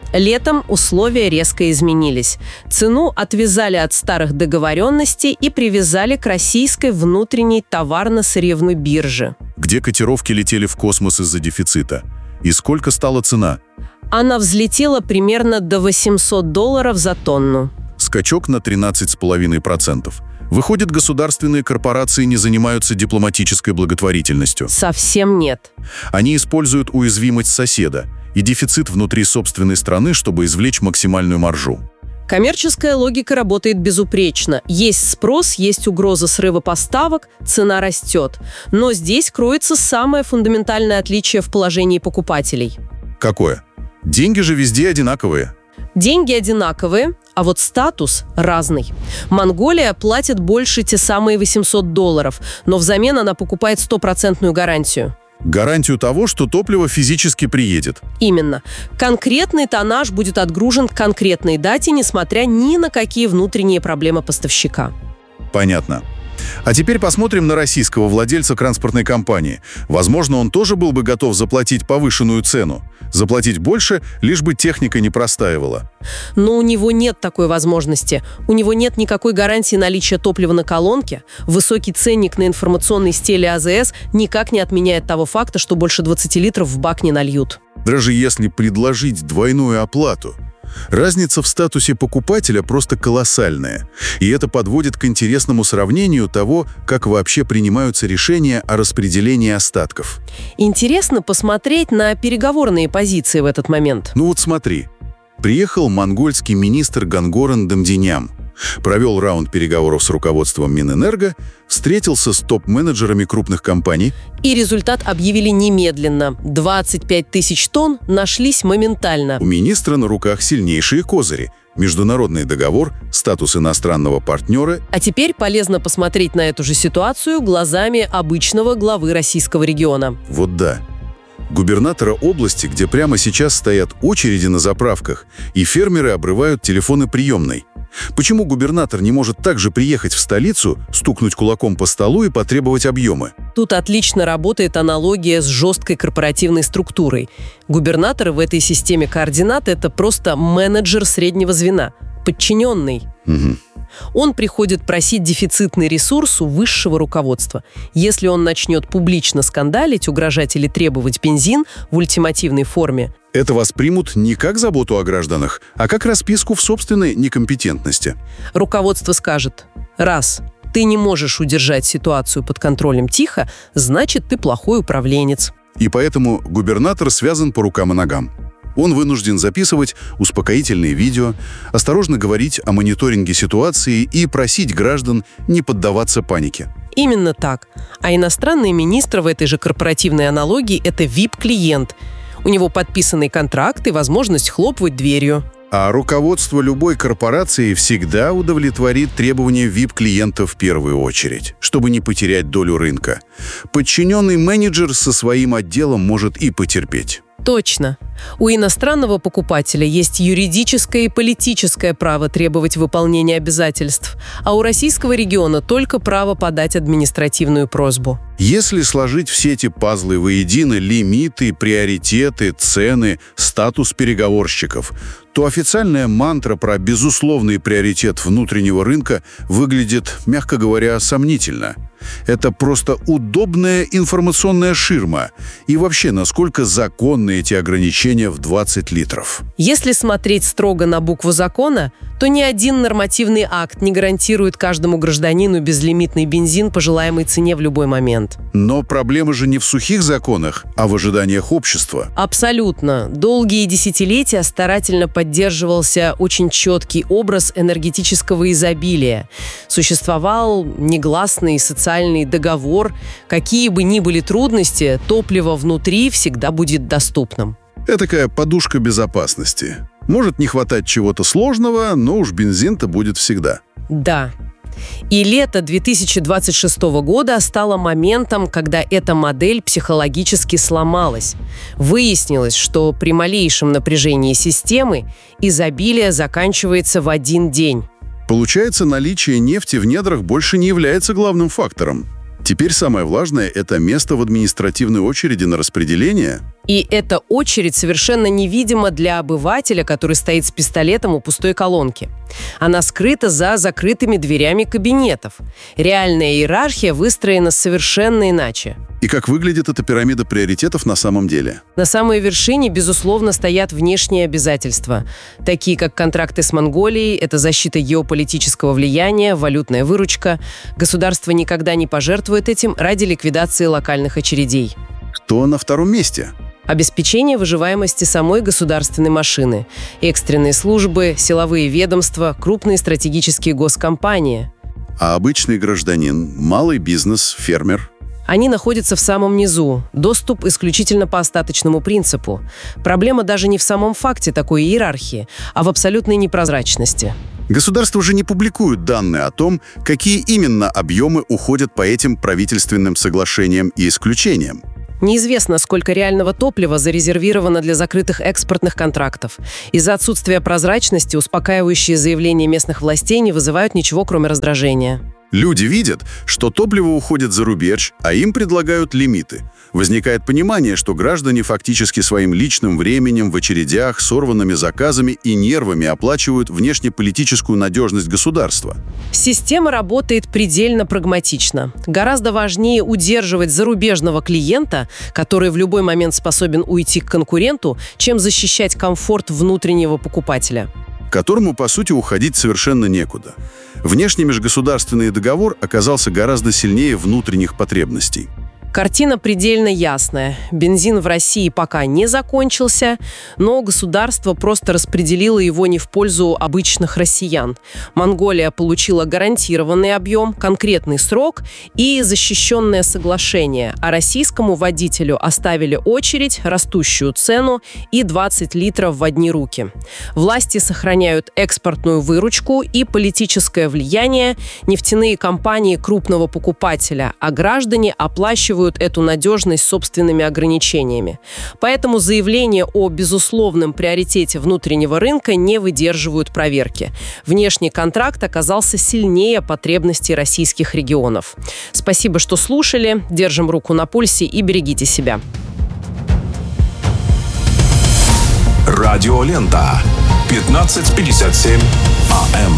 Летом условия резко изменились. Цену отвязали от старых договоренностей и привязали к российской внутренней товарно-сырьевной бирже. Где котировки летели в космос из-за дефицита. И сколько стала цена? Она взлетела примерно до восемьсот долларов за тонну. Скачок на тринадцать целых пять десятых процента. Выходит, государственные корпорации не занимаются дипломатической благотворительностью? Совсем нет. Они используют уязвимость соседа и дефицит внутри собственной страны, чтобы извлечь максимальную маржу. Коммерческая логика работает безупречно. Есть спрос, есть угроза срыва поставок, цена растет. Но здесь кроется самое фундаментальное отличие в положении покупателей. Какое? Деньги же везде одинаковые. Деньги одинаковые, а вот статус разный. Монголия платит больше те самые восемьсот долларов, но взамен она покупает стопроцентную гарантию. Гарантию того, что топливо физически приедет. Именно. Конкретный тоннаж будет отгружен к конкретной дате, несмотря ни на какие внутренние проблемы поставщика. Понятно. А теперь посмотрим на российского владельца транспортной компании. Возможно, он тоже был бы готов заплатить повышенную цену. Заплатить больше, лишь бы техника не простаивала. Но у него нет такой возможности. У него нет никакой гарантии наличия топлива на колонке. Высокий ценник на информационной стеле АЗС никак не отменяет того факта, что больше двадцати литров в бак не нальют. Даже если предложить двойную оплату, разница в статусе покупателя просто колоссальная. И это подводит к интересному сравнению того, как вообще принимаются решения о распределении остатков. Интересно посмотреть на переговорные позиции в этот момент. Ну вот смотри. Приехал монгольский министр Гангоран Дамдиням. Провел раунд переговоров с руководством Минэнерго, встретился с топ-менеджерами крупных компаний. И результат объявили немедленно. двадцать пять тысяч тонн нашлись моментально. У министра на руках сильнейшие козыри. Международный договор, статус иностранного партнера. А теперь полезно посмотреть на эту же ситуацию глазами обычного главы российского региона. Вот да. Губернатора области, где прямо сейчас стоят очереди на заправках, и фермеры обрывают телефоны приемной. Почему губернатор не может также приехать в столицу, стукнуть кулаком по столу и потребовать объемы? Тут отлично работает аналогия с жесткой корпоративной структурой. Губернатор в этой системе координат – это просто менеджер среднего звена, подчиненный. Угу. Он приходит просить дефицитный ресурс у высшего руководства. Если он начнет публично скандалить, угрожать или требовать бензин в ультимативной форме, это воспримут не как заботу о гражданах, а как расписку в собственной некомпетентности. Руководство скажет: раз ты не можешь удержать ситуацию под контролем тихо, значит, ты плохой управленец. И поэтому губернатор связан по рукам и ногам. Он вынужден записывать успокоительные видео, осторожно говорить о мониторинге ситуации и просить граждан не поддаваться панике. Именно так. А иностранный министр в этой же корпоративной аналогии – это ви ай пи-клиент. У него подписанный контракт и возможность хлопать дверью. А руководство любой корпорации всегда удовлетворит требования ви ай пи-клиента в первую очередь, чтобы не потерять долю рынка. Подчиненный менеджер со своим отделом может и потерпеть. Точно. У иностранного покупателя есть юридическое и политическое право требовать выполнения обязательств, а у российского региона только право подать административную просьбу. Если сложить все эти пазлы воедино, лимиты, приоритеты, цены, статус переговорщиков, то официальная мантра про безусловный приоритет внутреннего рынка выглядит, мягко говоря, сомнительно. Это просто удобная информационная ширма. И вообще, насколько законны эти ограничения в двадцать литров? Если смотреть строго на букву закона, то ни один нормативный акт не гарантирует каждому гражданину безлимитный бензин по желаемой цене в любой момент. Но проблема же не в сухих законах, а в ожиданиях общества. Абсолютно. Долгие десятилетия старательно поддерживался очень четкий образ энергетического изобилия. Существовал негласный социальный договор. Какие бы ни были трудности, топливо внутри всегда будет доступным. Этакая подушка безопасности. Может не хватать чего-то сложного, но уж бензин-то будет всегда. Да. И лето две тысячи двадцать шестого года стало моментом, когда эта модель психологически сломалась. Выяснилось, что при малейшем напряжении системы изобилие заканчивается в один день. Получается, наличие нефти в недрах больше не является главным фактором. Теперь самое важное – это место в административной очереди на распределение. И эта очередь совершенно невидима для обывателя, который стоит с пистолетом у пустой колонки. Она скрыта за закрытыми дверями кабинетов. Реальная иерархия выстроена совершенно иначе. И как выглядит эта пирамида приоритетов на самом деле? На самой вершине, безусловно, стоят внешние обязательства, такие как контракты с Монголией, это защита геополитического влияния, валютная выручка. Государство никогда не пожертвует этим ради ликвидации локальных очередей. Кто на втором месте? Обеспечение выживаемости самой государственной машины, экстренные службы, силовые ведомства, крупные стратегические госкомпании. А обычный гражданин, малый бизнес, фермер? Они находятся в самом низу. Доступ исключительно по остаточному принципу. Проблема даже не в самом факте такой иерархии, а в абсолютной непрозрачности. Государство уже не публикует данные о том, какие именно объемы уходят по этим правительственным соглашениям и исключениям. Неизвестно, сколько реального топлива зарезервировано для закрытых экспортных контрактов. Из-за отсутствия прозрачности успокаивающие заявления местных властей не вызывают ничего, кроме раздражения. Люди видят, что топливо уходит за рубеж, а им предлагают лимиты. Возникает понимание, что граждане фактически своим личным временем в очередях, сорванными заказами и нервами оплачивают внешнеполитическую надежность государства. Система работает предельно прагматично. Гораздо важнее удерживать зарубежного клиента, который в любой момент способен уйти к конкуренту, чем защищать комфорт внутреннего покупателя, которому, по сути, уходить совершенно некуда. Внешний межгосударственный договор оказался гораздо сильнее внутренних потребностей. Картина предельно ясная. Бензин в России пока не закончился, но государство просто распределило его не в пользу обычных россиян. Монголия получила гарантированный объем, конкретный срок и защищенное соглашение, а российскому водителю оставили очередь, растущую цену и двадцать литров в одни руки. Власти сохраняют экспортную выручку и политическое влияние, нефтяные компании крупного покупателя, а граждане оплачивают эту надежность собственными ограничениями. Поэтому заявления о безусловном приоритете внутреннего рынка не выдерживают проверки. Внешний контракт оказался сильнее потребностей российских регионов. Спасибо, что слушали. Держим руку на пульсе и берегите себя. Радиолента. пятнадцать пятьдесят семь АМ.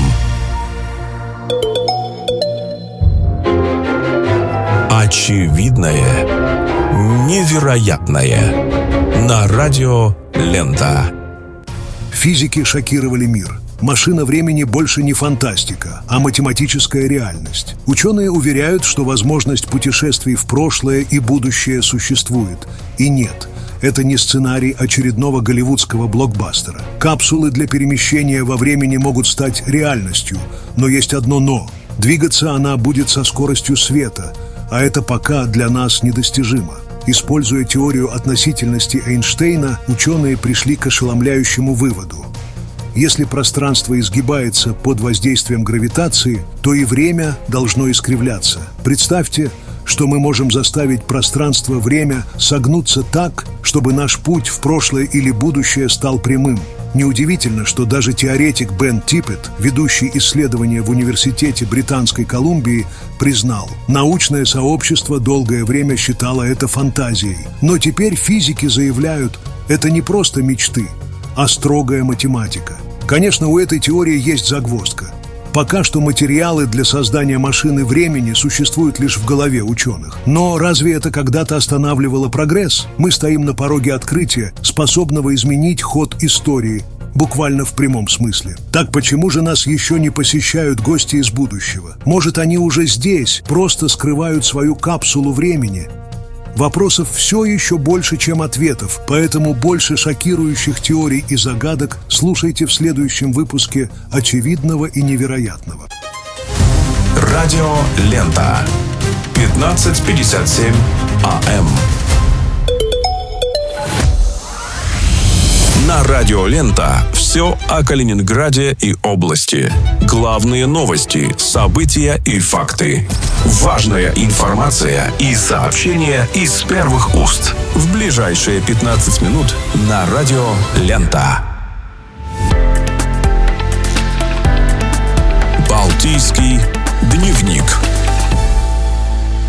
Очевидное, невероятное. На радио «Лента». Физики шокировали мир. Машина времени больше не фантастика, а математическая реальность. Ученые уверяют, что возможность путешествий в прошлое и будущее существует. И нет, это не сценарий очередного голливудского блокбастера. Капсулы для перемещения во времени могут стать реальностью, но есть одно «но». Двигаться она будет со скоростью света, а это пока для нас недостижимо. Используя теорию относительности Эйнштейна, ученые пришли к ошеломляющему выводу. Если пространство изгибается под воздействием гравитации, то и время должно искривляться. Представьте, что мы можем заставить пространство-время согнуться так, чтобы наш путь в прошлое или будущее стал прямым. Неудивительно, что даже теоретик Бен Типпет, ведущий исследования в Университете Британской Колумбии, признал, научное сообщество долгое время считало это фантазией. Но теперь физики заявляют, это не просто мечты, а строгая математика. Конечно, у этой теории есть загвоздка. Пока что материалы для создания машины времени существуют лишь в голове ученых. Но разве это когда-то останавливало прогресс? Мы стоим на пороге открытия, способного изменить ход истории, буквально в прямом смысле. Так почему же нас еще не посещают гости из будущего? Может, они уже здесь, просто скрывают свою капсулу времени? Вопросов все еще больше, чем ответов, поэтому больше шокирующих теорий и загадок слушайте в следующем выпуске «Очевидного и невероятного». Радио «Лента». пятнадцать пятьдесят семь АМ. На радио «Лента» все о Калининграде и области. Главные новости, события и факты. Важная информация и сообщения из первых уст. В ближайшие пятнадцать минут на радио «Лента». Балтийский дневник.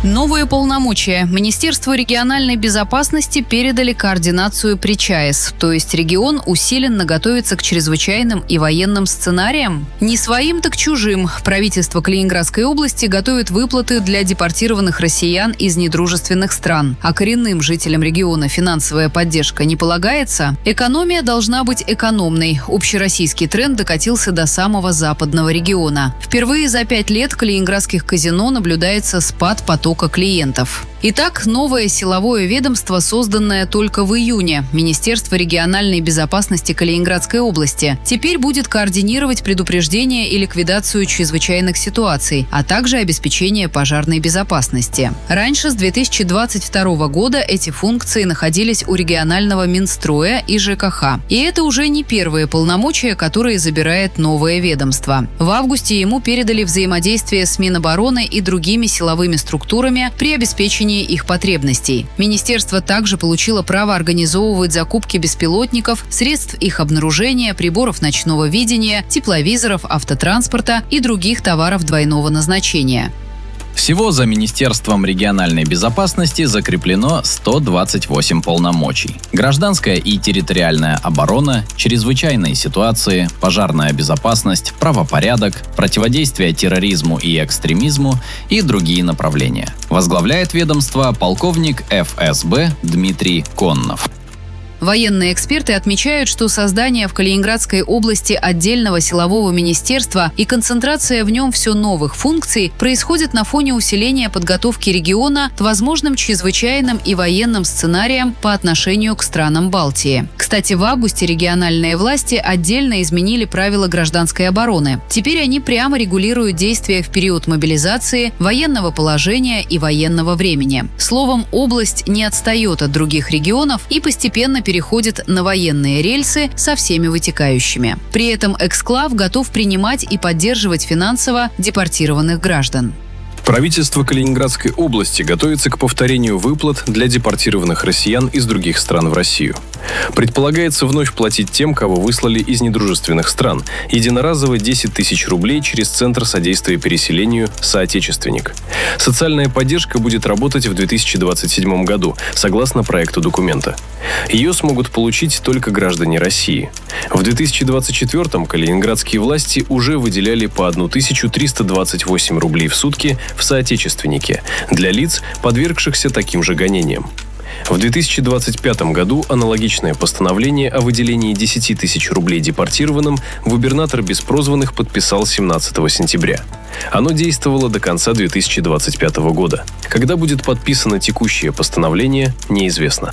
Новые полномочия. Министерству региональной безопасности передали координацию при ЧАЭС, то есть регион усиленно готовится к чрезвычайным и военным сценариям. Не своим, так чужим. Правительство Калининградской области готовит выплаты для депортированных россиян из недружественных стран. А коренным жителям региона финансовая поддержка не полагается? Экономия должна быть экономной. Общероссийский тренд докатился до самого западного региона. Впервые за пять лет в калининградских казино наблюдается спад потока клиентов. Итак, новое силовое ведомство, созданное только в июне, Министерство региональной безопасности Калининградской области, теперь будет координировать предупреждение и ликвидацию чрезвычайных ситуаций, а также обеспечение пожарной безопасности. Раньше, с две тысячи двадцать второго года, эти функции находились у регионального Минстроя и ЖКХ. И это уже не первые полномочия, которые забирает новое ведомство. В августе ему передали взаимодействие с Минобороны и другими силовыми структурами при обеспечении их потребностей. Министерство также получило право организовывать закупки беспилотников, средств их обнаружения, приборов ночного видения, тепловизоров, автотранспорта и других товаров двойного назначения. Всего за Министерством региональной безопасности закреплено сто двадцать восемь полномочий. Гражданская и территориальная оборона, чрезвычайные ситуации, пожарная безопасность, правопорядок, противодействие терроризму и экстремизму и другие направления. Возглавляет ведомство полковник эф эс бэ Дмитрий Коннов. Военные эксперты отмечают, что создание в Калининградской области отдельного силового министерства и концентрация в нем все новых функций происходит на фоне усиления подготовки региона к возможным чрезвычайным и военным сценариям по отношению к странам Балтии. Кстати, в августе региональные власти отдельно изменили правила гражданской обороны. Теперь они прямо регулируют действия в период мобилизации, военного положения и военного времени. Словом, область не отстает от других регионов и постепенно переходит переходит на военные рельсы со всеми вытекающими. При этом эксклав готов принимать и поддерживать финансово депортированных граждан. Правительство Калининградской области готовится к повторению выплат для депортированных россиян из других стран в Россию. Предполагается вновь платить тем, кого выслали из недружественных стран, единоразово десять тысяч рублей через Центр содействия переселению «Соотечественник». Социальная поддержка будет работать в две тысячи двадцать седьмом году, согласно проекту документа. Ее смогут получить только граждане России. В две тысячи двадцать четвёртом калининградские власти уже выделяли по тысячу триста двадцать восемь рублей в сутки в «Соотечественнике» для лиц, подвергшихся таким же гонениям. В две тысячи двадцать пятом году аналогичное постановление о выделении десяти тысяч рублей депортированным губернатор Беспрозванных подписал семнадцатого сентября. Оно действовало до конца две тысячи двадцать пятого года. Когда будет подписано текущее постановление, неизвестно.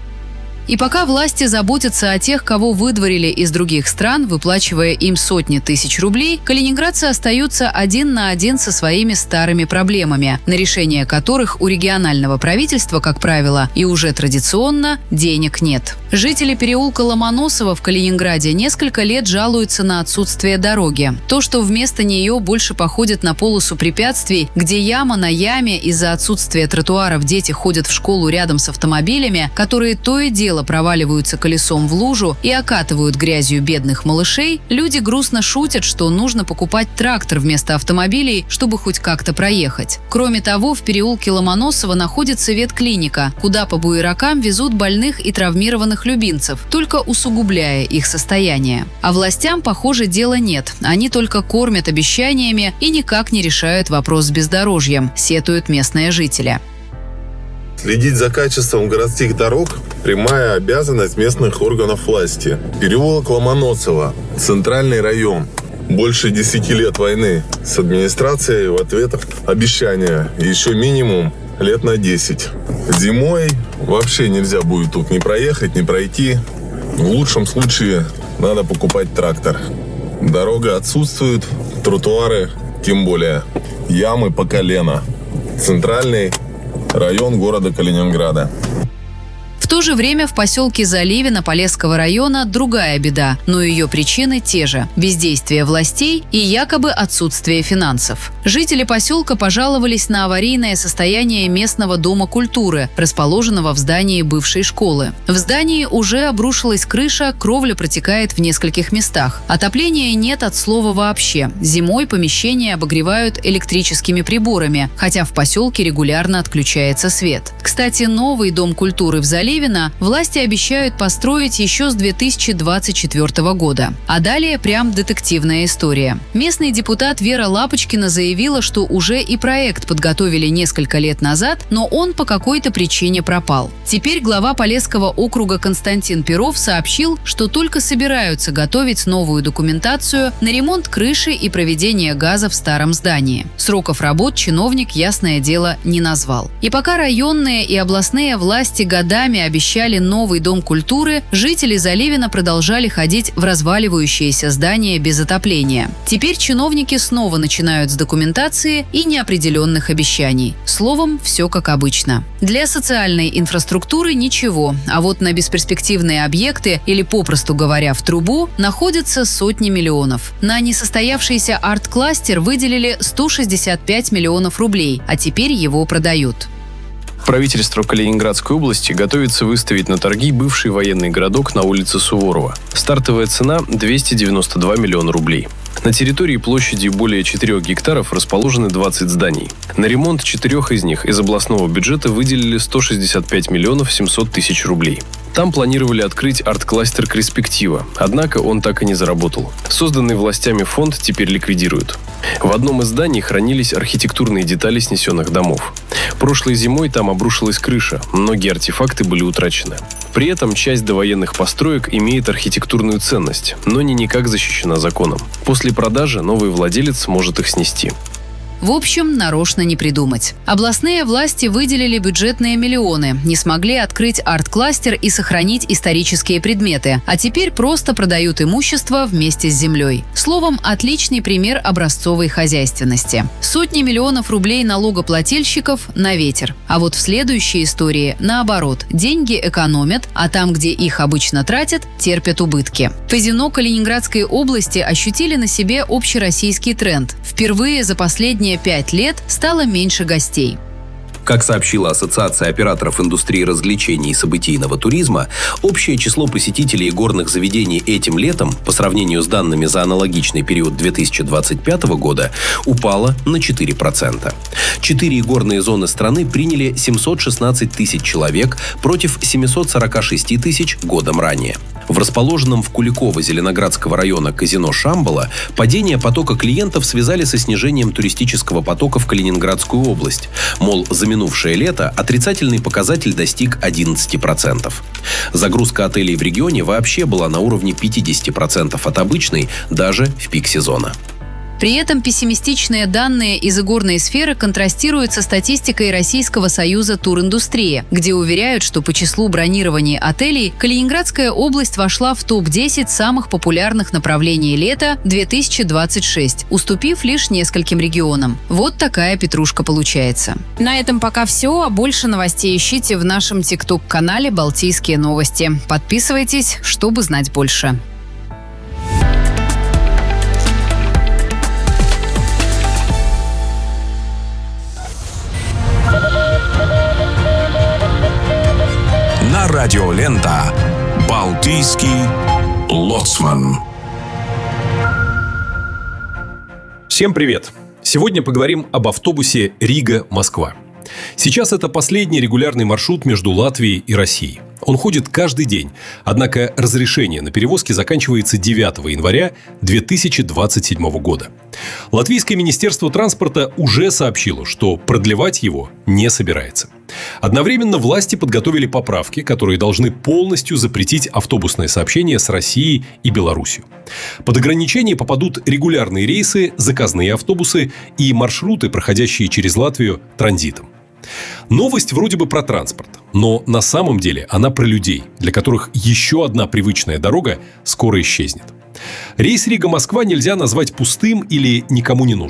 И пока власти заботятся о тех, кого выдворили из других стран, выплачивая им сотни тысяч рублей, калининградцы остаются один на один со своими старыми проблемами, на решение которых у регионального правительства, как правило, и уже традиционно, денег нет. Жители переулка Ломоносова в Калининграде несколько лет жалуются на отсутствие дороги. То, что вместо нее больше походит на полосу препятствий, где яма на яме из-за отсутствия тротуаров дети ходят в школу рядом с автомобилями, которые то и дело проваливаются колесом в лужу и окатывают грязью бедных малышей, люди грустно шутят, что нужно покупать трактор вместо автомобилей, чтобы хоть как-то проехать. Кроме того, в переулке Ломоносова находится ветклиника, куда по буеракам везут больных и травмированных любимцев, только усугубляя их состояние. А властям, похоже, дела нет. Они только кормят обещаниями и никак не решают вопрос с бездорожьем, сетуют местные жители. Следить за качеством городских дорог – прямая обязанность местных органов власти. Переулок Ломоносова, центральный район. Больше десяти лет войны с администрацией в ответ обещания. Еще минимум лет на десять. Зимой вообще нельзя будет тут ни проехать, ни пройти. В лучшем случае надо покупать трактор. Дорога отсутствует, тротуары тем более. Ямы по колено. Центральный район города Калининграда. В В то же время в поселке Заливино Полесского района другая беда, но ее причины те же – бездействие властей и якобы отсутствие финансов. Жители поселка пожаловались на аварийное состояние местного дома культуры, расположенного в здании бывшей школы. В здании уже обрушилась крыша, кровля протекает в нескольких местах. Отопления нет от слова вообще. Зимой помещения обогревают электрическими приборами, хотя в поселке регулярно отключается свет. Кстати, новый дом культуры в Заливино власти обещают построить еще с две тысячи двадцать четвёртого года. А далее прям детективная история. Местный депутат Вера Лапочкина заявила, что уже и проект подготовили несколько лет назад, но он по какой-то причине пропал. Теперь глава Полесского округа Константин Перов сообщил, что только собираются готовить новую документацию на ремонт крыши и проведение газа в старом здании. Сроков работ чиновник, ясное дело, не назвал. И пока районные и областные власти годами обещали новый дом культуры, жители Заливино продолжали ходить в разваливающееся здание без отопления. Теперь чиновники снова начинают с документации и неопределенных обещаний. Словом, все как обычно. Для социальной инфраструктуры ничего, а вот на бесперспективные объекты, или попросту говоря, в трубу, находятся сотни миллионов. На несостоявшийся арт-кластер выделили сто шестьдесят пять миллионов рублей, а теперь его продают. Правительство Калининградской области готовится выставить на торги бывший военный городок на улице Суворова. Стартовая цена – двести девяносто два миллиона рублей. На территории площадью более четырёх гектаров расположены двадцать зданий. На ремонт четырех из них из областного бюджета выделили сто шестьдесят пять миллионов семьсот тысяч рублей. Там планировали открыть арт-кластер «Перспектива», однако он так и не заработал. Созданный властями фонд теперь ликвидируют. В одном из зданий хранились архитектурные детали снесенных домов. Прошлой зимой там обрушилась крыша, многие артефакты были утрачены. При этом часть довоенных построек имеет архитектурную ценность, но не никак защищена законом. После продажи новый владелец может их снести. В общем, нарочно не придумать. Областные власти выделили бюджетные миллионы, не смогли открыть арт-кластер и сохранить исторические предметы, а теперь просто продают имущество вместе с землей. Словом, отличный пример образцовой хозяйственности. Сотни миллионов рублей налогоплательщиков на ветер. А вот в следующей истории наоборот. Деньги экономят, а там, где их обычно тратят, терпят убытки. Казино Калининградской области ощутили на себе общероссийский тренд. Впервые за последние пять лет стало меньше гостей. Как сообщила Ассоциация операторов индустрии развлечений и событийного туризма, общее число посетителей горных заведений этим летом, по сравнению с данными за аналогичный период две тысячи двадцать пятого года, упало на четыре процента. Четыре горные зоны страны приняли семьсот шестнадцать тысяч человек против семьсот сорок шесть тысяч годом ранее. В расположенном в Куликово Зеленоградского района казино «Шамбала» падение потока клиентов связали со снижением туристического потока в Калининградскую область. Мол, за минувшее лето отрицательный показатель достиг одиннадцать процентов. Загрузка отелей в регионе вообще была на уровне пятьдесят процентов от обычной даже в пик сезона. При этом пессимистичные данные из игорной сферы контрастируют со статистикой Российского союза туриндустрии, где уверяют, что по числу бронирований отелей Калининградская область вошла в топ десять самых популярных направлений лета две тысячи двадцать шесть, уступив лишь нескольким регионам. Вот такая петрушка получается. На этом пока все, а больше новостей ищите в нашем тикток-канале «Балтийские новости». Подписывайтесь, чтобы знать больше. Радиолента «Балтийский лоцман». Всем привет! Сегодня поговорим об автобусе Рига-Москва. Сейчас это последний регулярный маршрут между Латвией и Россией. Он ходит каждый день, однако разрешение на перевозки заканчивается девятого января две тысячи двадцать седьмого года. Латвийское министерство транспорта уже сообщило, что продлевать его не собирается. Одновременно власти подготовили поправки, которые должны полностью запретить автобусное сообщение с Россией и Беларусью. Под ограничение попадут регулярные рейсы, заказные автобусы и маршруты, проходящие через Латвию транзитом. Новость вроде бы про транспорт, но на самом деле она про людей, для которых еще одна привычная дорога скоро исчезнет. Рейс Рига-Москва нельзя назвать пустым или никому не нужным.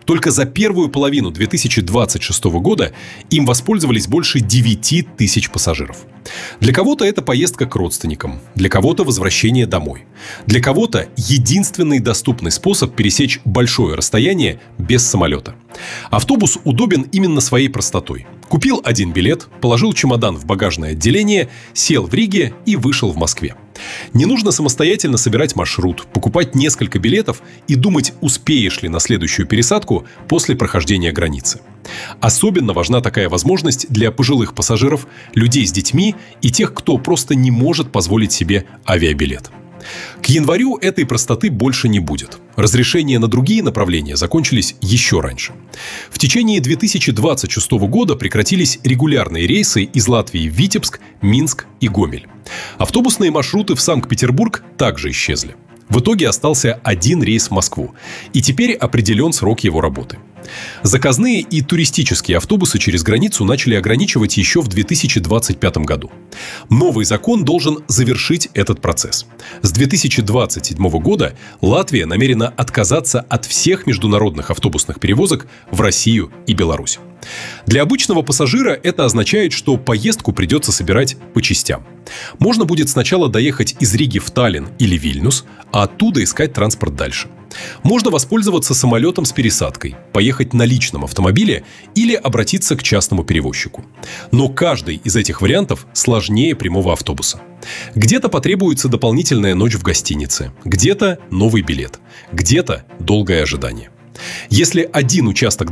Только за первую половину две тысячи двадцать шестого года им воспользовались больше девяти тысяч пассажиров. Для кого-то это поездка к родственникам, для кого-то возвращение домой. Для кого-то единственный доступный способ пересечь большое расстояние без самолета. Автобус удобен именно своей простотой. Купил один билет, положил чемодан в багажное отделение, сел в Риге и вышел в Москве. Не нужно самостоятельно собирать маршрут, покупать несколько билетов и думать, успеешь ли на следующую пересадку после прохождения границы. Особенно важна такая возможность для пожилых пассажиров, людей с детьми и тех, кто просто не может позволить себе авиабилет. К январю этой простоты больше не будет. Разрешения на другие направления закончились еще раньше. В течение две тысячи двадцать шестого года прекратились регулярные рейсы из Латвии в Витебск, Минск и Гомель. Автобусные маршруты в Санкт-Петербург также исчезли. В итоге остался один рейс в Москву, и теперь определен срок его работы. Заказные и туристические автобусы через границу начали ограничивать еще в две тысячи двадцать пятом году. Новый закон должен завершить этот процесс. С две тысячи двадцать седьмого года Латвия намерена отказаться от всех международных автобусных перевозок в Россию и Беларусь. Для обычного пассажира это означает, что поездку придется собирать по частям. Можно будет сначала доехать из Риги в Таллин или Вильнюс, а оттуда искать транспорт дальше. Можно воспользоваться самолетом с пересадкой, поехать на личном автомобиле или обратиться к частному перевозчику. Но каждый из этих вариантов сложнее прямого автобуса. Где-то потребуется дополнительная ночь в гостинице, где-то новый билет, где-то долгое ожидание. Если один участок